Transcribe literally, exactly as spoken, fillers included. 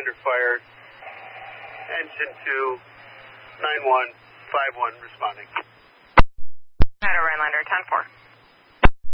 under fire. Engine two, nine one five one responding. Shadow Rhinelander, ten four.